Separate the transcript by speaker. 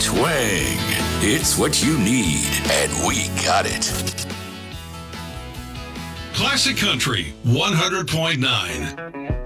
Speaker 1: Twang. It's what you need, and we got it.
Speaker 2: Classic Country 100.9.